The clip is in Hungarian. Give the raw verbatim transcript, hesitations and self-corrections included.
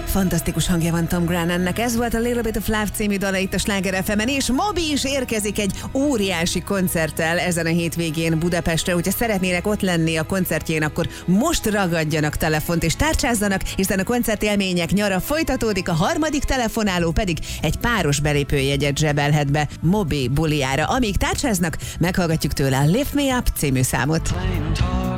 Fantasztikus hangja van Tom Grannennek. Ez volt a Little Bit of Love című dala itt a Sláger ef emen, és Moby is érkezik egy óriási koncerttel ezen a hétvégén Budapestre. Hogyha szeretnének ott lenni a koncertjén, akkor most ragadjanak telefont és tárcsázzanak, hiszen a koncertélmények nyara folytatódik, a harmadik telefonáló pedig egy páros belépőjegyet zsebelhet be Moby buliára. Amíg tárcsáznak, meghallgatjuk tőle a Lift Me Up című számot.